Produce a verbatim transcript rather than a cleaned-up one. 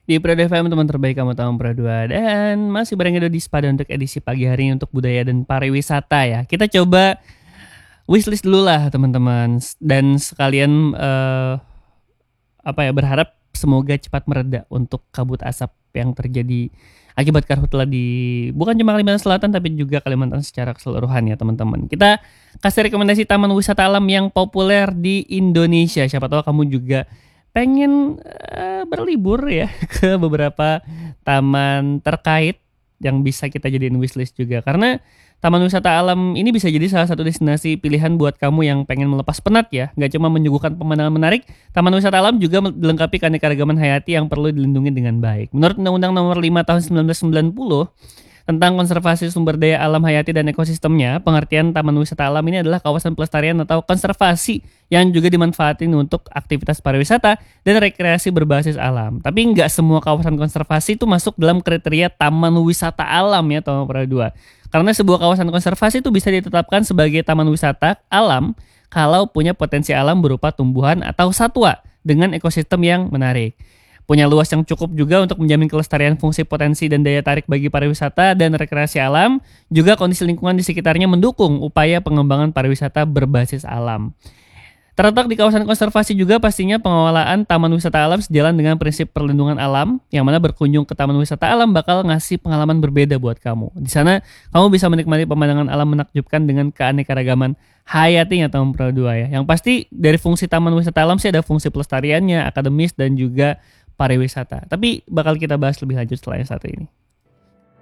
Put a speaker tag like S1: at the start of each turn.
S1: Di Prado F M, teman terbaik kamu tahu Prado dua, dan masih bareng Edo di Spada untuk edisi pagi hari ini untuk budaya dan pariwisata ya. Kita coba wishlist dulu lah teman-teman, dan sekalian eh, apa ya berharap semoga cepat mereda untuk kabut asap yang terjadi akibat karhutla di bukan cuma Kalimantan Selatan tapi juga Kalimantan secara keseluruhan ya teman-teman. Kita kasih rekomendasi taman wisata alam yang populer di Indonesia. Siapa tahu kamu juga pengen uh, berlibur ya ke beberapa taman terkait yang bisa kita jadiin wishlist juga, karena taman wisata alam ini bisa jadi salah satu destinasi pilihan buat kamu yang pengen melepas penat ya. Gak cuma menyuguhkan pemandangan menarik, taman wisata alam juga dilengkapi keanekaragaman hayati yang perlu dilindungi dengan baik. Menurut Undang-Undang Nomor lima Tahun seribu sembilan ratus sembilan puluh tentang konservasi sumber daya alam hayati dan ekosistemnya, pengertian taman wisata alam ini adalah kawasan pelestarian atau konservasi yang juga dimanfaatin untuk aktivitas pariwisata dan rekreasi berbasis alam. Tapi nggak semua kawasan konservasi itu masuk dalam kriteria taman wisata alam ya teman Prado dua. Karena sebuah kawasan konservasi itu bisa ditetapkan sebagai taman wisata alam kalau punya potensi alam berupa tumbuhan atau satwa dengan ekosistem yang menarik. Punya luas yang cukup juga untuk menjamin kelestarian fungsi potensi dan daya tarik bagi pariwisata dan rekreasi alam. Juga kondisi lingkungan di sekitarnya mendukung upaya pengembangan pariwisata berbasis alam. Terletak di kawasan konservasi juga pastinya pengelolaan taman wisata alam sejalan dengan prinsip perlindungan alam, yang mana berkunjung ke taman wisata alam bakal ngasih pengalaman berbeda buat kamu. Di sana kamu bisa menikmati pemandangan alam menakjubkan dengan keanekaragaman hayatinya taman Prado dua ya. Yang pasti dari fungsi taman wisata alam sih ada fungsi pelestariannya, akademis dan juga pariwisata. Tapi bakal kita bahas lebih lanjut setelah yang satu ini.